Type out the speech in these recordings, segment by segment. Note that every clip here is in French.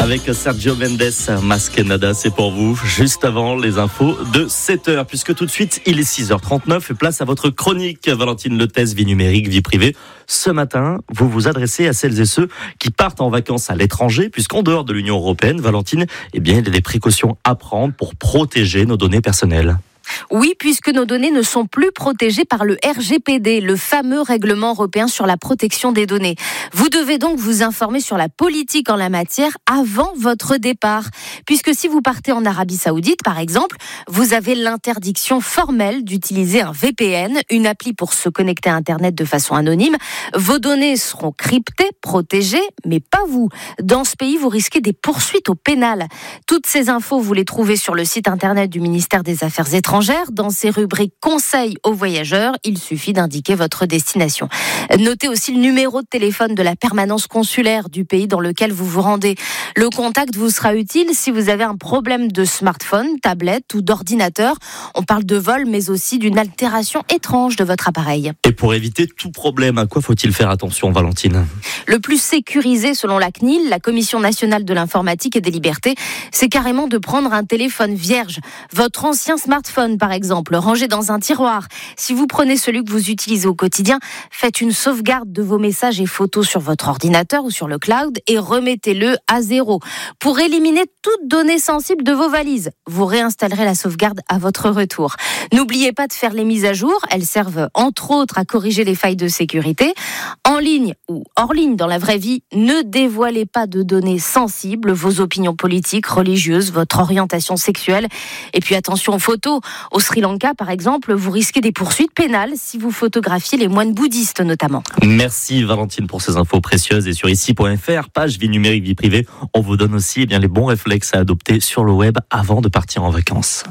Avec Sergio Mendes, Masquenada, c'est pour vous, juste avant les infos de 7h. Puisque tout de suite, il est 6h39 et place à votre chronique. Valentine Lethès, vie numérique, vie privée. Ce matin, vous vous adressez à celles et ceux qui partent en vacances à l'étranger, puisqu'en dehors de l'Union européenne, Valentine, il y a des précautions à prendre pour protéger nos données personnelles. Oui, puisque nos données ne sont plus protégées par le RGPD, le fameux règlement européen sur la protection des données. Vous devez donc vous informer sur la politique en la matière avant votre départ. Puisque si vous partez en Arabie Saoudite, par exemple, vous avez l'interdiction formelle d'utiliser un VPN, une appli pour se connecter à Internet de façon anonyme. Vos données seront cryptées, protégées, mais pas vous. Dans ce pays, vous risquez des poursuites au pénal. Toutes ces infos, vous les trouvez sur le site Internet du ministère des Affaires étrangères. Dans ces rubriques conseils aux voyageurs, il suffit d'indiquer votre destination. Notez aussi le numéro de téléphone de la permanence consulaire du pays dans lequel vous vous rendez. Le contact vous sera utile si vous avez un problème de smartphone, tablette ou d'ordinateur. On parle de vol, mais aussi d'une altération étrange de votre appareil. Et pour éviter tout problème, à quoi faut-il faire attention, Valentine ? Le plus sécurisé selon la CNIL, la Commission nationale de l'informatique et des libertés, c'est carrément de prendre un téléphone vierge. Votre ancien smartphone, par exemple, rangé dans un tiroir. Si vous prenez celui que vous utilisez au quotidien, faites une sauvegarde de vos messages et photos sur votre ordinateur ou sur le cloud et remettez-le à zéro. Pour éliminer toute donnée sensible de vos valises, vous réinstallerez la sauvegarde à votre retour. N'oubliez pas de faire les mises à jour. Elles servent entre autres à corriger les failles de sécurité. En ligne ou hors ligne dans la vraie vie, ne dévoilez pas de données sensibles, vos opinions politiques, religieuses, votre orientation sexuelle. Et puis attention aux photos. Au Sri Lanka, par exemple, vous risquez des poursuites pénales si vous photographiez les moines bouddhistes notamment. Merci Valentine pour ces infos précieuses. Et sur ici.fr, page vie numérique, vie privée, on vous donne aussi les bons réflexes à adopter sur le web avant de partir en vacances.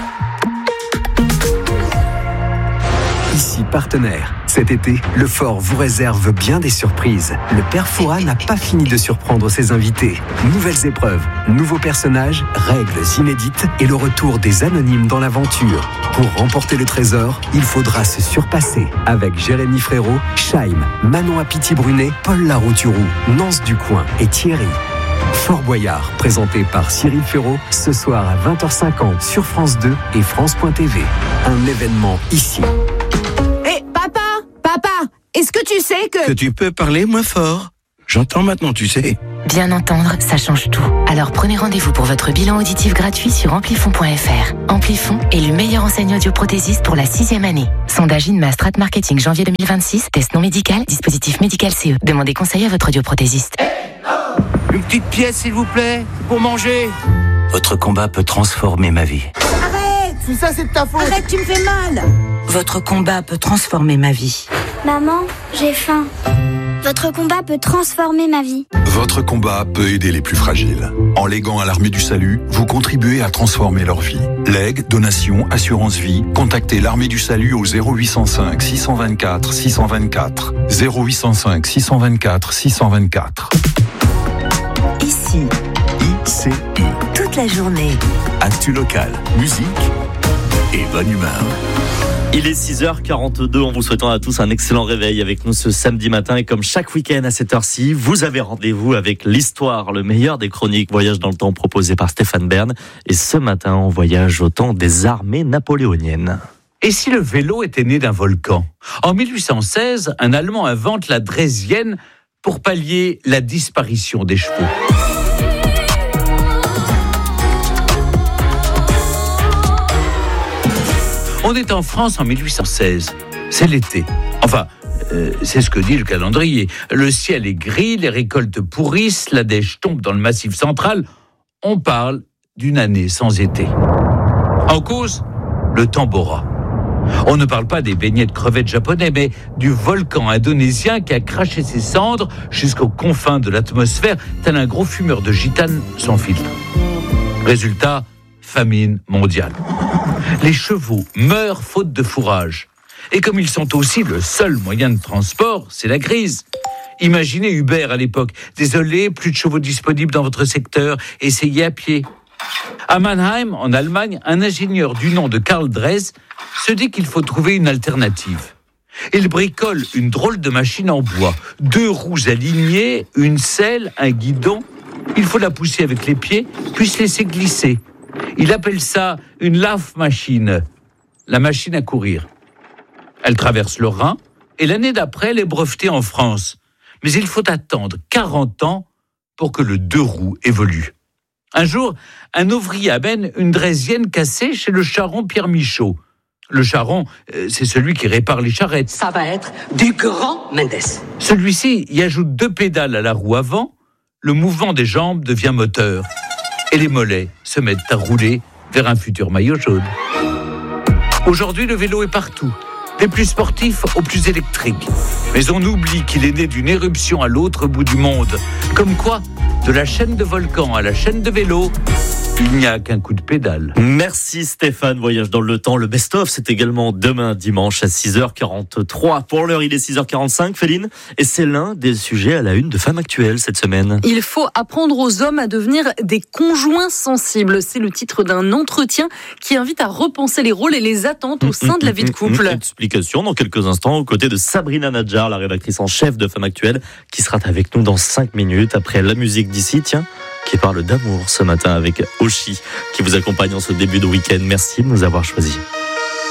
Ici partenaire. Cet été, le Fort vous réserve bien des surprises. Le Père Fouras n'a pas fini de surprendre ses invités. Nouvelles épreuves, nouveaux personnages, règles inédites et le retour des anonymes dans l'aventure. Pour remporter le trésor, il faudra se surpasser avec Jérémy Frérot, Chaim, Manon Apiti-Brunet, Paul Larouturou, Nance Ducoing et Thierry. Fort Boyard, présenté par Cyril Ferraud, ce soir à 20h50 sur France 2 et France.tv. Un événement ici. Papa, est-ce que tu sais que tu peux parler moins fort? J'entends maintenant, tu sais. Bien entendre, ça change tout. Alors prenez rendez-vous pour votre bilan auditif gratuit sur Amplifon.fr. Amplifon est le meilleur enseignant audioprothésiste pour la 6e année. Sondage INMA Strat Marketing janvier 2026. Test non médical, dispositif médical CE. Demandez conseil à votre audioprothésiste. Une petite pièce, s'il vous plaît, pour manger. Votre combat peut transformer ma vie. Arrête! Tout ça, c'est de ta faute. Arrête, tu me fais mal! Votre combat peut transformer ma vie. Maman, j'ai faim. Votre combat peut transformer ma vie. Votre combat peut aider les plus fragiles. En léguant à l'Armée du Salut, vous contribuez à transformer leur vie. Legs, donations, assurance vie, contactez l'Armée du Salut au 0805 624 624. 0805 624 624. Ici, ICI. toute la journée. Actu local, musique et bonne humeur. Il est 6h42, en vous souhaitant à tous un excellent réveil avec nous ce samedi matin. Et comme chaque week-end à cette heure-ci, vous avez rendez-vous avec l'histoire, le meilleur des chroniques Voyage dans le temps proposé par Stéphane Bern. Et ce matin, on voyage au temps des armées napoléoniennes. Et si le vélo était né d'un volcan ? En 1816, un Allemand invente la draisienne pour pallier la disparition des chevaux. On est en France en 1816. C'est l'été. Enfin, c'est ce que dit le calendrier. Le ciel est gris, les récoltes pourrissent, la neige tombe dans le Massif central. On parle d'une année sans été. En cause, le Tambora. On ne parle pas des beignets de crevettes japonais, mais du volcan indonésien qui a craché ses cendres jusqu'aux confins de l'atmosphère, tel un gros fumeur de gitane sans filtre. Résultat, famine mondiale. Les chevaux meurent faute de fourrage. Et comme ils sont aussi le seul moyen de transport, c'est la crise. Imaginez Uber à l'époque. Désolé, plus de chevaux disponibles dans votre secteur, essayez à pied. À Mannheim, en Allemagne, un ingénieur du nom de Karl Dres se dit qu'il faut trouver une alternative. Il bricole une drôle de machine en bois, 2 roues alignées, une selle, un guidon. Il faut la pousser avec les pieds, puis se laisser glisser. Il appelle ça une laugh machine, la machine à courir. Elle traverse le Rhin et l'année d'après, elle est brevetée en France. Mais il faut attendre 40 ans pour que le 2 roues évolue. Un jour, un ouvrier amène une draisienne cassée chez le charron Pierre Michaud. Le charron, c'est celui qui répare les charrettes. Ça va être du grand Mendes. Celui-ci y ajoute 2 pédales à la roue avant, le mouvement des jambes devient moteur. Et les mollets se mettent à rouler vers un futur maillot jaune. Aujourd'hui, le vélo est partout, des plus sportifs aux plus électriques. Mais on oublie qu'il est né d'une éruption à l'autre bout du monde. Comme quoi, de la chaîne de volcan à la chaîne de vélo, il n'y a qu'un coup de pédale. Merci Stéphane, Voyage dans le temps. Le best-of, c'est également demain dimanche à 6h43. Pour l'heure, il est 6h45, Féline. Et c'est l'un des sujets à la une de Femmes Actuelles cette semaine. Il faut apprendre aux hommes à devenir des conjoints sensibles. C'est le titre d'un entretien qui invite à repenser les rôles et les attentes au sein de la vie de couple. Explication dans quelques instants aux côtés de Sabrina Nadjar, la rédactrice en chef de Femmes Actuelles, qui sera avec nous dans 5 minutes après la musique d'ici, qui parle d'amour ce matin avec Oshi, qui vous accompagne en ce début de week-end. Merci de nous avoir choisis.